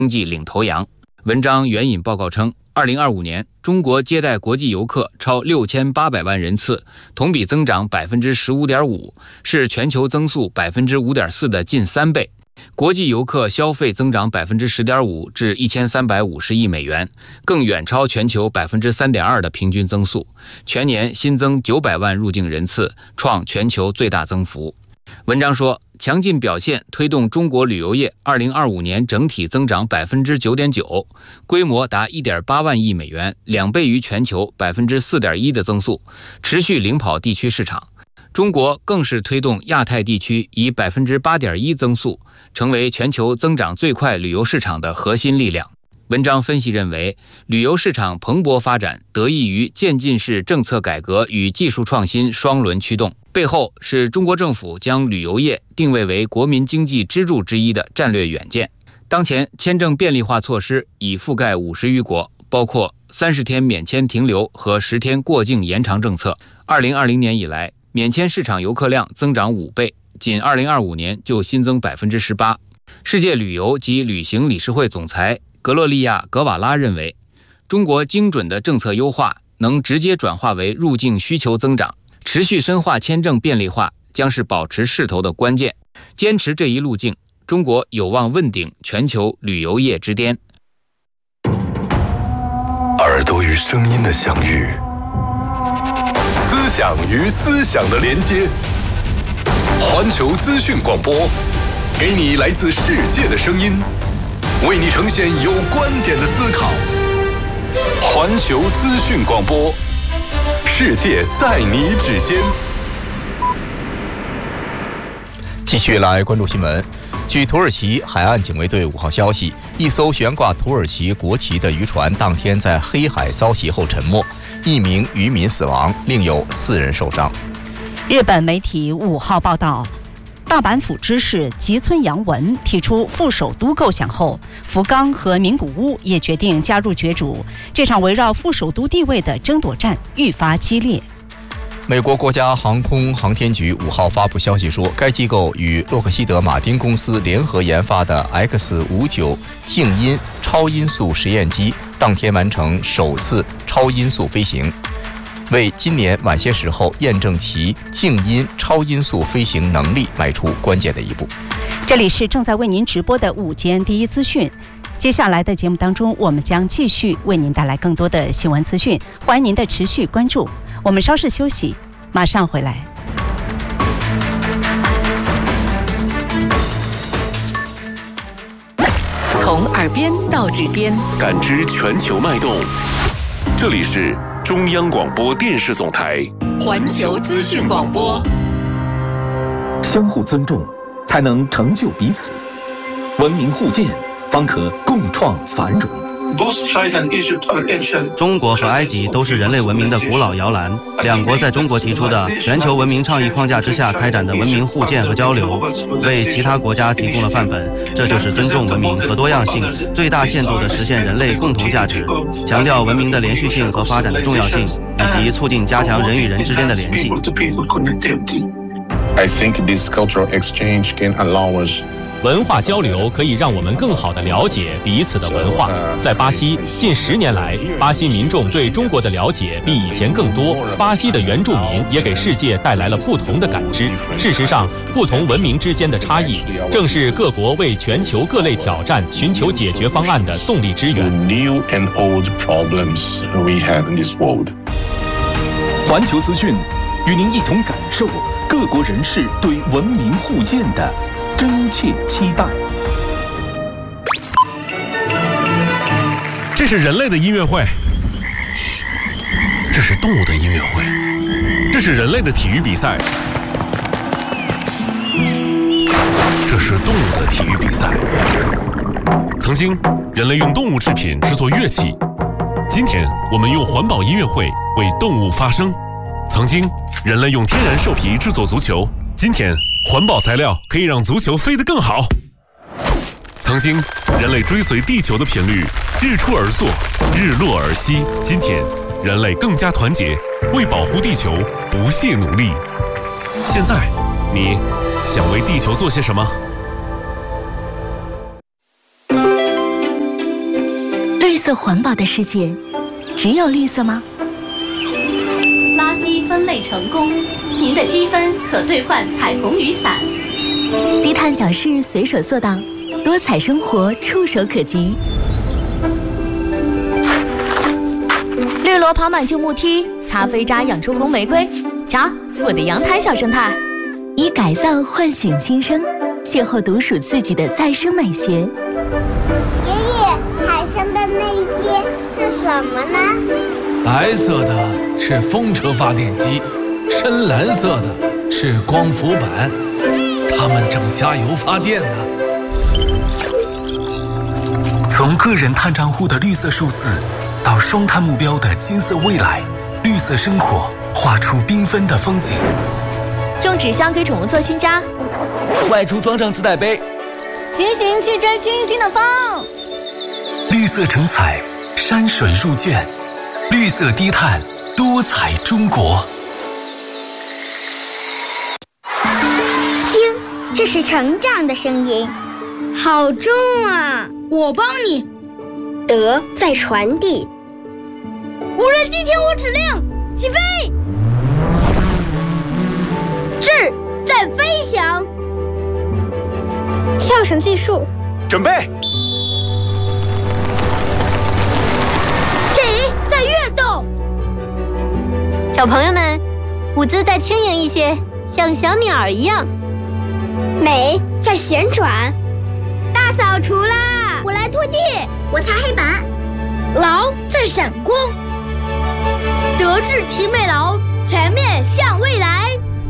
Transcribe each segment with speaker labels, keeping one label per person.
Speaker 1: 经济领头羊。文章援引报告称，2025年中国接待国际游客超6800万人次，同比增长 15.5%， 是全球增速 5.4% 的近3倍。国际游客消费增长 10.5% 至1350亿美元，更远超全球 3.2% 的平均增速。全年新增900万入境人次，创全球最大增幅。文章说，强劲表现推动中国旅游业2025年整体增长 9.9%， 规模达 1.8万亿美元，2倍于全球 4.1% 的增速，持续领跑地区市场。中国更是推动亚太地区以 8.1% 增速，成为全球增长最快旅游市场的核心力量。文章分析认为，旅游市场蓬勃发展得益于渐进式政策改革与技术创新双轮驱动，背后是中国政府将旅游业定位为国民经济支柱之一的战略远见。当前签证便利化措施已覆盖50余国，包括30天免签停留和10天过境延长政策。2020年以来，免签市场游客量增长5倍，仅2025年就新增 18%。世界旅游及旅行理事会总裁格洛利亚·格瓦拉认为，中国精准的政策优化能直接转化为入境需求增长，持续深化签证便利化将是保持势头的关键。坚持这一路径，中国有望问鼎全球旅游业之巅。
Speaker 2: 耳朵与声音的相遇，思想与思想的连接。环球资讯广播，给你来自世界的声音，为你呈现有观点的思考。环球资讯广播，世界在你指尖。
Speaker 3: 继续来关注新闻。据土耳其海岸警卫队5号消息，一艘悬挂土耳其国旗的渔船当天在黑海遭袭后沉没，1名渔民死亡，另有4人受伤。
Speaker 4: 日本媒体5号报道，大阪府知事吉村洋文提出副首都构想后，福冈和名古屋也决定加入角逐。这场围绕副首都地位的争夺战愈发激烈。
Speaker 3: 美国国家航空航天局5号发布消息说，该机构与洛克希德马丁公司联合研发的 X-59 静音超音速实验机当天完成首次超音速飞行，为今年晚些时候验证其静音超音速飞行能力迈出关键的一步。
Speaker 4: 这里是正在为您直播的午间第一资讯。接下来的节目当中，我们将继续为您带来更多的新闻资讯，欢迎您的持续关注。我们稍事休息，马上回来。
Speaker 5: 从耳边到指尖，
Speaker 2: 感知全球脉动。这里是中央广播电视总台
Speaker 5: 环球资讯广播。
Speaker 6: 相互尊重，才能成就彼此；文明互鉴，方可共创繁荣。
Speaker 7: 中国和埃及都是人类文明的古老摇篮，两国在中国提出的全球文明倡议框架之下开展的文明互鉴和交流，为其他国家提供了范本。这就是尊重文明和多样性，最大限度地实现人类共同价值，强调文明的连续性和发展的重要性，以及促进加强人与人之间的联系。
Speaker 8: I think this cultural exchange can allow us
Speaker 9: 文化交流可以让我们更好地了解彼此的文化。在巴西，近10年来，巴西民众对中国的了解比以前更多。巴西的原住民也给世界带来了不同的感知。事实上，不同文明之间的差异，正是各国为全球各类挑战寻求解决方案的动力之源。
Speaker 8: new and old problems we have in this world.
Speaker 6: 环球资讯与您一同感受各国人士对文明互鉴的真切期待。
Speaker 2: 这是人类的音乐会，嘘，这是动物的音乐会，这是人类的体育比赛，这是动物的体育比赛。曾经，人类用动物制品制作乐器，今天我们用环保音乐会为动物发声。曾经，人类用天然兽皮制作足球，今天环保材料可以让足球飞得更好。曾经，人类追随地球的频率，日出而作，日落而息。今天，人类更加团结，为保护地球不懈努力。现在，你想为地球做些什么？
Speaker 10: 绿色环保的世界，只有绿色吗？
Speaker 11: 垃圾分类成功，您的积分可兑换彩虹雨伞。
Speaker 10: 低碳小事随手做到，多彩生活触手可及。
Speaker 12: 绿萝爬满旧木梯，咖啡渣养出红玫瑰。瞧，我的阳台小生态。
Speaker 10: 以改造唤醒新生，邂逅独属自己的再生美学。
Speaker 13: 爷爷，海上的那些是什么呢？
Speaker 14: 白色的是风车发电机，深蓝色的是光伏板，它们正加油发电呢。
Speaker 6: 从个人碳账户的绿色数字，到双碳目标的金色未来，绿色生活画出缤纷的风景。
Speaker 12: 用纸箱给宠物做新家，
Speaker 15: 外出装上自带杯，
Speaker 12: 骑行去追清新的风。
Speaker 6: 绿色成彩，山水入卷，绿色低碳，多彩中国。
Speaker 13: 听，这是成长的声音，好重啊！
Speaker 16: 我帮你。
Speaker 13: 德在传递。
Speaker 16: 无人机听我指令，起飞。
Speaker 13: 智在飞翔。跳绳技术，
Speaker 15: 准备。
Speaker 16: 体在跃动。
Speaker 11: 小朋友们，舞姿再轻盈一些，像小鸟一样。
Speaker 13: 美在旋转。大扫除啦！
Speaker 16: 我来拖地，
Speaker 13: 我擦黑板。
Speaker 16: 劳在闪光。德智体美劳，全面向未来。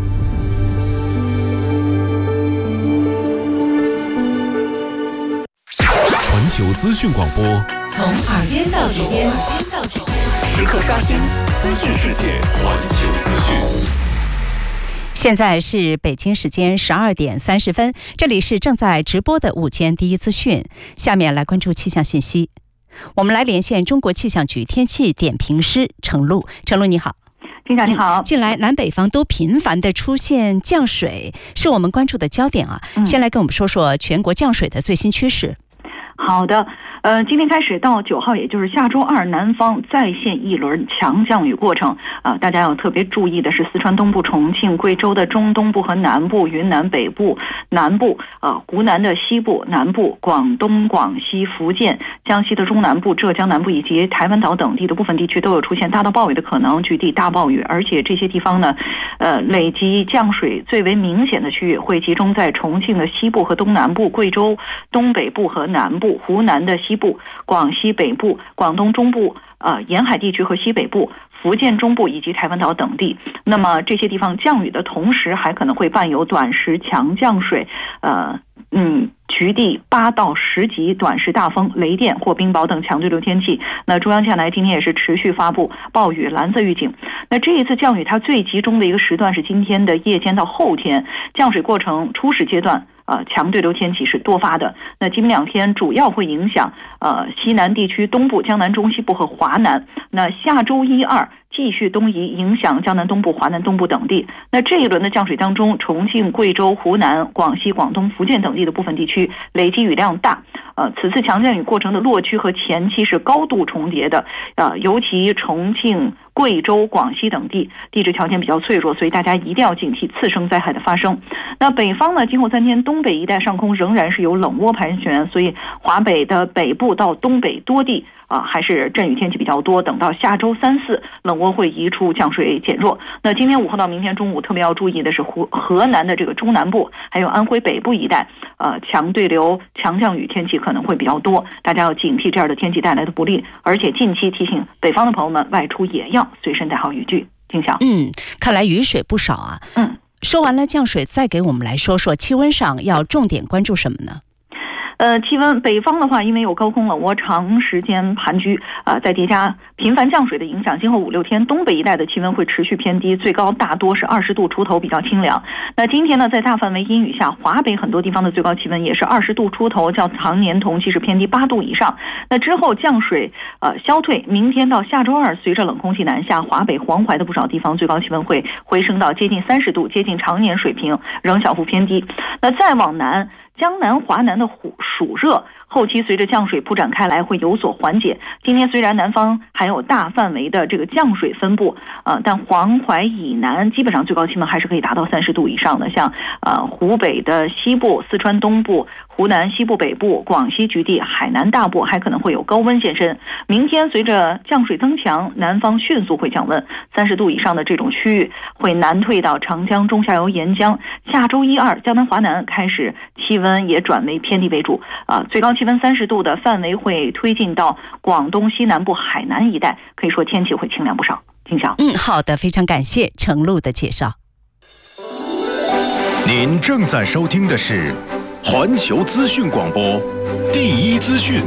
Speaker 2: 环球资讯广播，
Speaker 5: 从耳边到指尖，时刻刷新资讯世界。
Speaker 2: 环球资讯。
Speaker 4: 现在是北京时间12点30分，这里是正在直播的午间第一资讯。下面来关注气象信息。我们来连线中国气象局天气点评师程璐。程璐你好。
Speaker 17: 金长你好。
Speaker 4: 近来南北方都频繁的出现降水，是我们关注的焦点啊。先来跟我们说说全国降水的最新趋势。
Speaker 17: 好的，今天开始到9号，也就是下周2，南方再现一轮强降雨过程。大家要特别注意的是，四川东部、重庆、贵州的中东部和南部、云南北部、南部、湖南的西部、南部、广东、广西、福建、江西的中南部、浙江南部以及台湾岛等地的部分地区都有出现大到暴雨的可能，局地大暴雨。而且这些地方呢，累积降水最为明显的区域会集中在重庆的西部和东南部、贵州东北部和南部、湖南的西部、广西北部、广东中部、沿海地区和西北部、福建中部以及台湾岛等地。那么这些地方降雨的同时，还可能会伴有短时强降水，局地8到10级短时大风、雷电或冰雹等强对流天气。那中央气象台今天也是持续发布暴雨蓝色预警。那这一次降雨它最集中的一个时段是今天的夜间到后天，降水过程初始阶段强对流天气是多发的。那今明2天主要会影响西南地区东部、江南中西部和华南。那下周1、2继续东移，影响江南东部、华南东部等地。那这一轮的降水当中，重庆、贵州、湖南、广西、广东、福建等地的部分地区累积雨量大。此次强降雨过程的落区和前期是高度重叠的。尤其重庆、贵州、广西等地地质条件比较脆弱，所以大家一定要警惕次生灾害的发生。那北方呢，今后3天东北一带上空仍然是有冷涡盘旋，所以华北的北部到东北多地还是阵雨天气比较多。等到下周3、4，冷涡会移出，降水减弱。那今天午后到明天中午特别要注意的是河南的这个中南部还有安徽北部一带，强对流、强降雨天气可能会比较多，大家要警惕这样的天气带来的不利。而且近期提醒北方的朋友们外出也要随身带好雨具。静晓，
Speaker 4: 看来雨水不少啊。说完了降水，再给我们来说说气温上要重点关注什么呢？
Speaker 17: 气温，北方的话，因为有高空冷涡长时间盘踞，再叠加频繁降水的影响，今后5、6天东北一带的气温会持续偏低，最高大多是20度出头，比较清凉。那今天呢，在大范围阴雨下，华北很多地方的最高气温也是20度出头，较常年同期是偏低8度以上。那之后降水消退，明天到下周2，随着冷空气南下，华北、黄淮的不少地方最高气温会回升到接近30度，接近常年水平，仍小幅偏低。那再往南，江南、华南的暑热后期随着降水铺展开来会有所缓解。今天虽然南方还有大范围的这个降水分布，但黄淮以南基本上最高气温还是可以达到30度以上的，像湖北的西部、四川东部、湖南西部北部、广西局地、海南大部还可能会有高温现身。明天随着降水增强，南方迅速会降温，30度以上的这种区域会南退到长江中下游沿江。下周1、2，江南华南开始气温也转为偏低为主，最高气温30度的范围会推进到广东西南部、海南一带，可以说天气会清凉不少。金晓，
Speaker 4: 好的，非常感谢程璐的介绍。
Speaker 18: 您正在收听的是环球资讯广播第一资讯。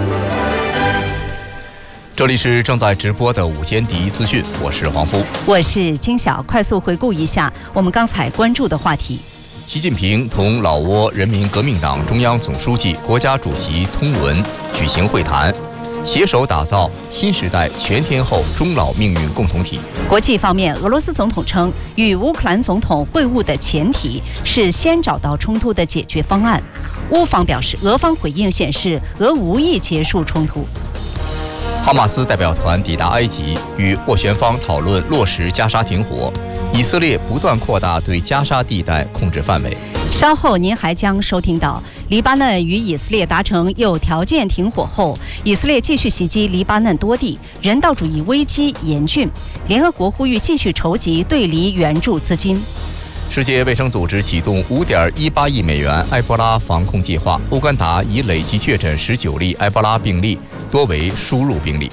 Speaker 3: 这里是正在直播的午间第一资讯，我是黄夫，
Speaker 4: 我是金晓。快速回顾一下我们刚才关注的话题。
Speaker 3: 习近平同老挝人民革命党中央总书记、国家主席通伦举行会谈，携手打造新时代全天候中老命运共同体。
Speaker 4: 国际方面，俄罗斯总统称，与乌克兰总统会晤的前提是先找到冲突的解决方案。乌方表示，俄方回应显示，俄无意结束冲突。
Speaker 3: 哈马斯代表团抵达埃及，与斡旋方讨论落实加沙停火。以色列不断扩大对加沙地带控制范围。
Speaker 4: 稍后您还将收听到，黎巴嫩与以色列达成有条件停火后，以色列继续袭击黎巴嫩多地，人道主义危机严峻。联合国呼吁继续筹集对黎援助资金。
Speaker 3: 世界卫生组织启动5.18亿美元埃博拉防控计划，乌干达已累计确诊19例埃博拉病例，多为输入病例。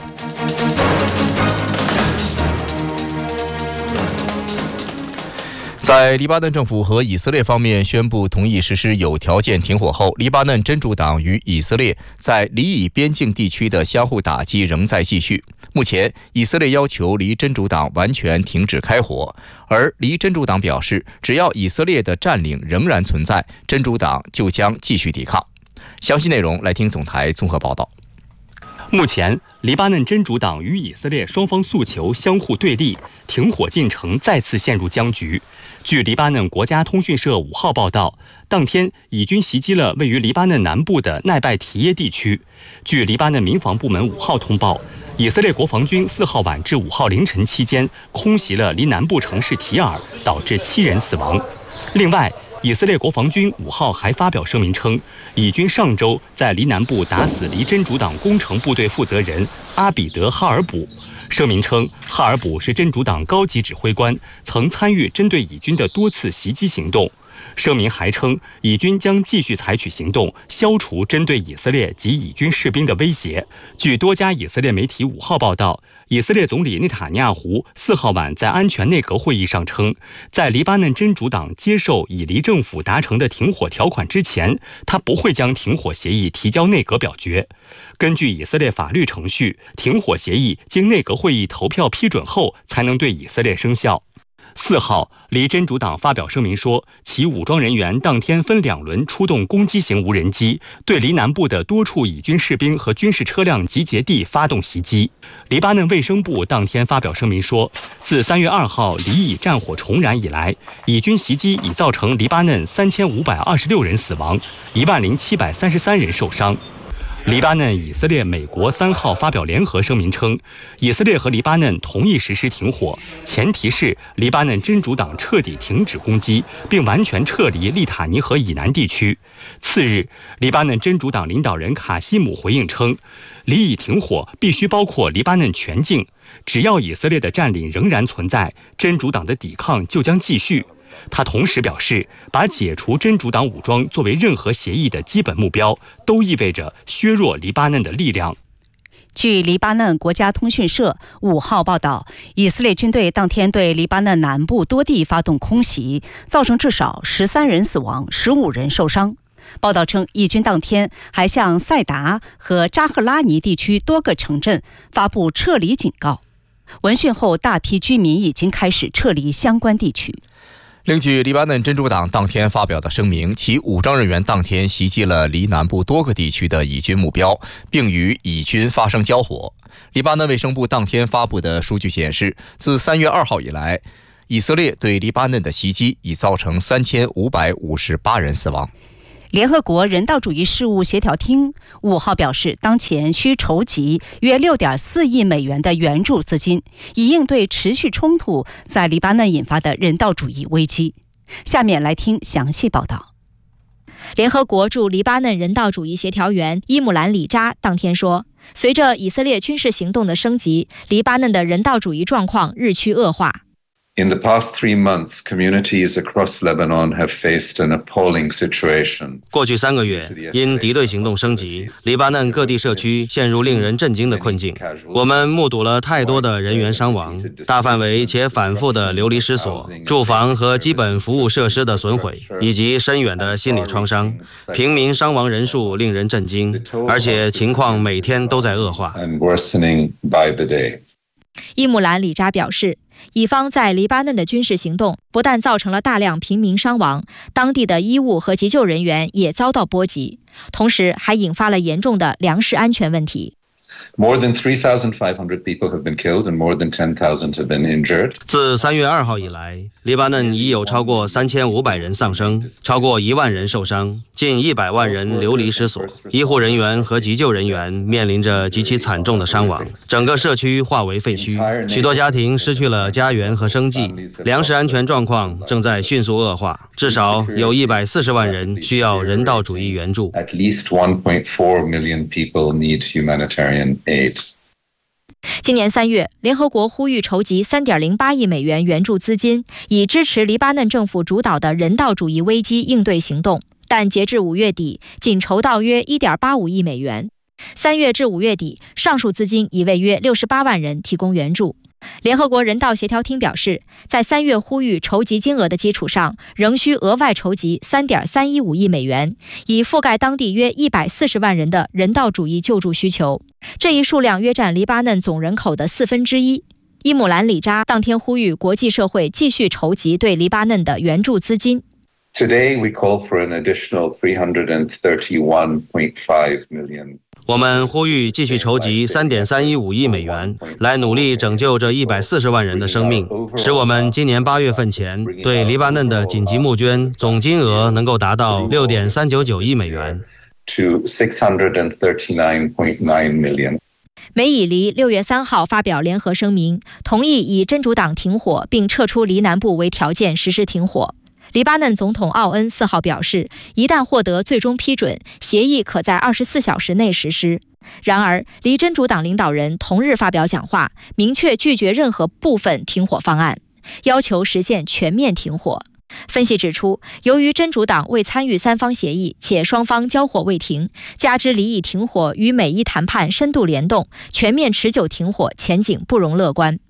Speaker 3: 在黎巴嫩政府和以色列方面宣布同意实施有条件停火后，黎巴嫩真主党与以色列在黎以边境地区的相互打击仍在继续。目前，以色列要求黎真主党完全停止开火，而黎真主党表示，只要以色列的占领仍然存在，真主党就将继续抵抗。详细内容来听总台综合报道。
Speaker 19: 目前，黎巴嫩真主党与以色列双方诉求相互对立，停火进程再次陷入僵局。据黎巴嫩国家通讯社5号报道，当天以军袭击了位于黎巴嫩南部的奈拜提耶地区。据黎巴嫩民防部门5号通报，以色列国防军4号晚至5号凌晨期间空袭了离南部城市提尔，导致7人死亡。另外，以色列国防军5号还发表声明称，以军上周在黎南部打死黎真主党工程部队负责人阿比德哈尔卜。声明称，哈尔卜是真主党高级指挥官，曾参与针对以军的多次袭击行动。声明还称，以军将继续采取行动，消除针对以色列及以军士兵的威胁。据多家以色列媒体5号报道，以色列总理内塔尼亚胡4号晚在安全内阁会议上称，在黎巴嫩真主党接受以黎政府达成的停火条款之前，他不会将停火协议提交内阁表决。根据以色列法律程序，停火协议经内阁会议投票批准后才能对以色列生效。4号，黎真主党发表声明说，其武装人员当天分2轮出动攻击型无人机，对黎南部的多处以军士兵和军事车辆集结地发动袭击。黎巴嫩卫生部当天发表声明说，自3月2号黎以战火重燃以来，以军袭击已造成黎巴嫩3526人死亡，10733人受伤。黎巴嫩、以色列、美国3号发表联合声明称，以色列和黎巴嫩同意实施停火，前提是黎巴嫩真主党彻底停止攻击，并完全撤离利塔尼河以南地区。次日，黎巴嫩真主党领导人卡西姆回应称，黎以停火必须包括黎巴嫩全境，只要以色列的占领仍然存在，真主党的抵抗就将继续。他同时表示，把解除真主党武装作为任何协议的基本目标，都意味着削弱黎巴嫩的力量。
Speaker 4: 据黎巴嫩国家通讯社5号报道，以色列军队当天对黎巴嫩南部多地发动空袭，造成至少13人死亡，15人受伤。报道称，以军当天还向塞达和扎赫拉尼地区多个城镇发布撤离警告。闻讯后，大批居民已经开始撤离相关地区。
Speaker 3: 另据黎巴嫩真主党当天发表的声明，其武装人员当天袭击了黎南部多个地区的以军目标，并与以军发生交火。黎巴嫩卫生部当天发布的数据显示，自3月2号以来，以色列对黎巴嫩的袭击已造成3558人死亡。
Speaker 4: 联合国人道主义事务协调厅5号表示，当前需筹集约6.4亿美元的援助资金，以应对持续冲突在黎巴嫩引发的人道主义危机。下面来听详细报道。
Speaker 12: 联合国驻黎巴嫩人道主义协调员伊姆兰里扎当天说，随着以色列军事行动的升级，黎巴嫩的人道主义状况日趋恶化。
Speaker 20: In the past 3 months, communities across Lebanon have faced an appalling situation.
Speaker 7: 过去3个月，因敌对行动升级，黎巴嫩各地社区陷入令人震惊的困境。我们目睹了太多的人员伤亡，大范围且反复的流离失所，住房和基本服务设施的损毁，以及深远的心理创伤。平民伤亡人数令人震惊，而且情况每天都在恶化。
Speaker 12: 伊姆兰里扎表示，以方在黎巴嫩的军事行动不但造成了大量平民伤亡，当地的医务和急救人员也遭到波及，同时还引发了严重的粮食安全问题。
Speaker 20: More than 3,500 people have been killed and more than 10,000 have been injured.
Speaker 7: 自3月2号以来，黎巴嫩已有超过3500人丧生，超过1万人受伤，近100万人流离失所。医护人员和急救人员面临着极其惨重的伤亡，整个社区化为废墟，许多家庭失去了家园和生计，粮食安全状况正在迅速恶化，至少有140万人需要人道主义援助。
Speaker 20: At least 1.4 million people need humanitarian aid.
Speaker 12: 今年3月，联合国呼吁筹集3.08亿美元援助资金，以支持黎巴嫩政府主导的人道主义危机应对行动，但截至5月底，仅筹到约1.85亿美元。3月至5月底，上述资金已为约68万人提供援助。联合国人道协调厅表示，在3月呼吁筹集金额的基础上，仍需额外筹集3.315亿美元，以覆盖当地约140万人的人道主义救助需求。这一数量约占黎巴嫩总人口的1/4。伊姆兰里扎当天呼吁国际社会继续筹集对黎巴嫩的援助资金。
Speaker 20: Today we call for an additional 331.5 million.
Speaker 7: 我们呼吁继续筹集3.315亿美元，来努力拯救这140万人的生命，使我们今年8月份前对黎巴嫩的紧急募捐总金额能够达到6.399亿美元。
Speaker 20: To 639.9 million.
Speaker 12: 美以黎6月3号发表联合声明，同意以真主党停火并撤出黎南部为条件实施停火。黎巴嫩总统奥恩4号表示，一旦获得最终批准，协议可在24小时内实施。然而，黎真主党领导人同日发表讲话，明确拒绝任何部分停火方案，要求实现全面停火。分析指出，由于真主党未参与3方协议，且双方交火未停，加之黎以停火与美伊谈判深度联动，全面持久停火前景不容乐观。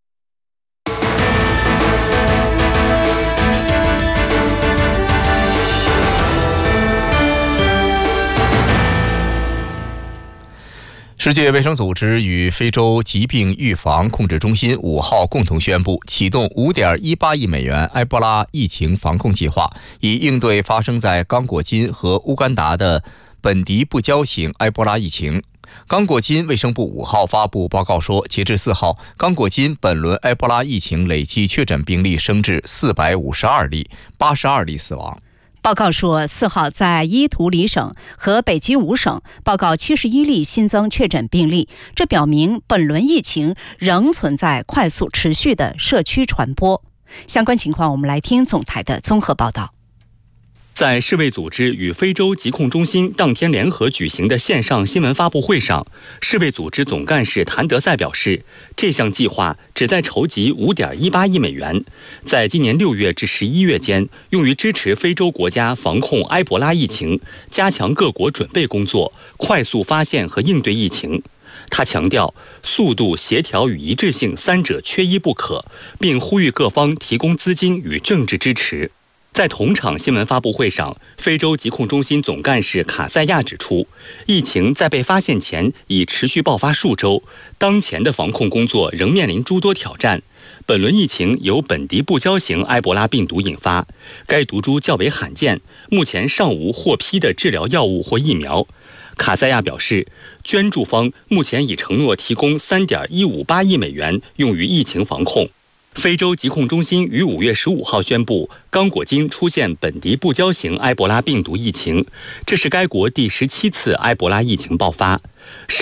Speaker 3: 世界卫生组织与非洲疾病预防控制中心5号共同宣布，启动5.18亿美元埃博拉疫情防控计划，以应对发生在刚果金和乌干达的本地不交型埃博拉疫情。刚果金卫生部5号发布报告说，截至4号，刚果金本轮埃博拉疫情累计确诊病例升至452例，82例死亡。
Speaker 4: 报告说，4号在伊图里省和北基伍省报告71例新增确诊病例，这表明本轮疫情仍存在快速持续的社区传播。相关情况，我们来听总台的综合报道。
Speaker 19: 在世卫组织与非洲疾控中心当天联合举行的线上新闻发布会上，世卫组织总干事谭德赛表示，这项计划旨在筹集5.18亿美元，在今年6月至11月间，用于支持非洲国家防控埃博拉疫情，加强各国准备工作，快速发现和应对疫情。他强调，速度、协调与一致性3者缺一不可，并呼吁各方提供资金与政治支持。在同场新闻发布会上，非洲疾控中心总干事卡塞亚指出，疫情在被发现前已持续爆发数周，当前的防控工作仍面临诸多挑战。本轮疫情由本地不交型埃博拉病毒引发，该毒株较为罕见，目前尚无获批的治疗药物或疫苗。卡塞亚表示，捐助方目前已承诺提供3.158亿美元用于疫情防控。 非洲疾控中心于5月15号宣布，刚果金出现本地不交型埃博拉病毒疫情，这是该国第17次埃博拉疫情爆发。